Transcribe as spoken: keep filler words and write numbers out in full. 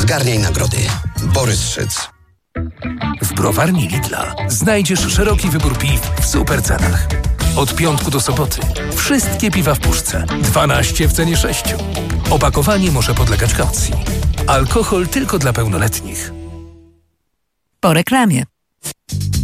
Zgarniaj nagrody. Borys Szyc. W browarni Lidla znajdziesz szeroki wybór piw w super cenach. Od piątku do soboty wszystkie piwa w puszce. dwanaście w cenie sześciu. Opakowanie może podlegać kaucji. Alkohol tylko dla pełnoletnich. Po reklamie.